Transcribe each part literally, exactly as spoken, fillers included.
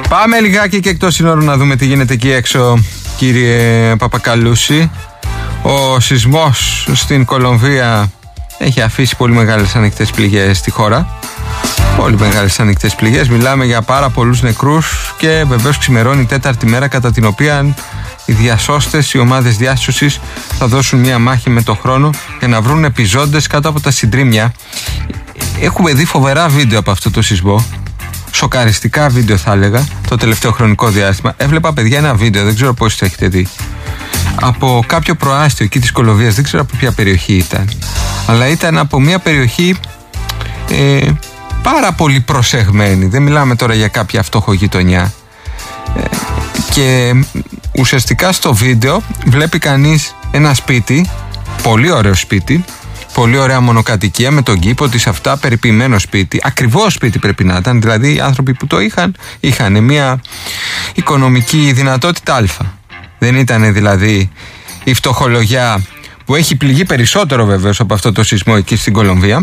Πάμε λιγάκι και εκτός συνόρου να δούμε τι γίνεται εκεί έξω, κύριε Παπακαλούση. Ο σεισμός στην Κολομβία έχει αφήσει πολύ μεγάλες ανοιχτές πληγές στη χώρα. Πολύ μεγάλες ανοιχτές πληγές. Μιλάμε για πάρα πολλούς νεκρούς και βεβαίως ξημερώνει η τέταρτη μέρα κατά την οποία οι διασώστες, οι ομάδες διάσωσης θα δώσουν μια μάχη με το χρόνο για να βρουν επιζώντες κάτω από τα συντρίμμια. Έχουμε δει φοβερά βίντεο από αυτό το σεισμό. Σοκαριστικά βίντεο θα έλεγα το τελευταίο χρονικό διάστημα. Έβλεπα, παιδιά, ένα βίντεο, δεν ξέρω πώς το έχετε δει, από κάποιο προάστιο εκεί της Κολομβίας, δεν ξέρω από ποια περιοχή ήταν, αλλά ήταν από μια περιοχή ε, πάρα πολύ προσεγμένη. Δεν μιλάμε τώρα για κάποια φτωχογειτονιά. Ε, και ουσιαστικά στο βίντεο βλέπει κανείς ένα σπίτι, πολύ ωραίο σπίτι, πολύ ωραία μονοκατοικία με τον κήπο της, αυτά, περιποιημένο σπίτι, ακριβώς σπίτι πρέπει να ήταν, δηλαδή οι άνθρωποι που το είχαν είχαν μια οικονομική δυνατότητα αλφα. Δεν ήταν δηλαδή η φτωχολογιά που έχει πληγεί περισσότερο βεβαίως από αυτό το σεισμό εκεί στην Κολομβία.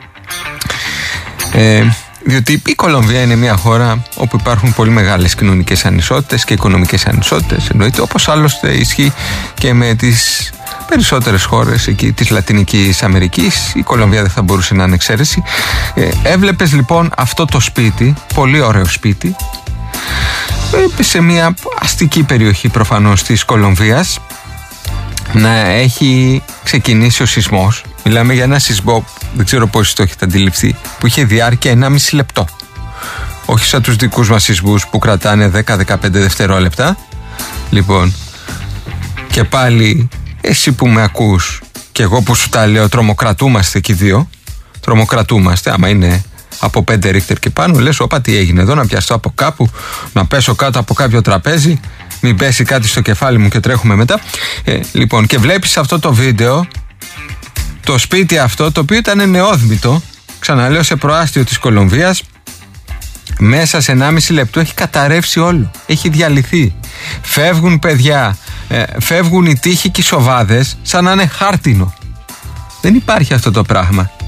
Ε, διότι η Κολομβία είναι μια χώρα όπου υπάρχουν πολύ μεγάλες κοινωνικές ανισότητες και οικονομικές ανισότητες, εννοείται, όπως άλλωστε ισχύει και με τις περισσότερες χώρες εκεί της Λατινικής Αμερικής. Η Κολομβία δεν θα μπορούσε να είναι εξαίρεση. Ε, έβλεπες λοιπόν αυτό το σπίτι, πολύ ωραίο σπίτι, σε μια αστική περιοχή προφανώς της Κολομβίας, να έχει ξεκινήσει ο σεισμός. Μιλάμε για ένα σεισμό, δεν ξέρω πώς το έχετε αντιληφθεί, που είχε διάρκεια ενάμιση λεπτό. Όχι σαν τους δικούς μας σεισμούς που κρατάνε δέκα με δεκαπέντε δευτερόλεπτα. Λοιπόν, και πάλι εσύ που με ακούς και εγώ που σου τα λέω, τρομοκρατούμαστε και οι δύο. Τρομοκρατούμαστε, άμα είναι από πέντε ρίχτερ και πάνω, λες, όπα, τι έγινε εδώ, να πιαστώ από κάπου, να πέσω κάτω από κάποιο τραπέζι, μην πέσει κάτι στο κεφάλι μου και τρέχουμε μετά. Ε, λοιπόν, και βλέπεις αυτό το βίντεο, το σπίτι αυτό, το οποίο ήταν νεόδμητο, ξαναλέω, σε προάστιο της Κολομβίας, μέσα σε ενάμιση λεπτό έχει καταρρεύσει όλο, έχει διαλυθεί. Φεύγουν παιδιά, ε, φεύγουν οι τείχοι και οι σοβάδες σαν να είναι χάρτινο. Δεν υπάρχει αυτό το πράγμα.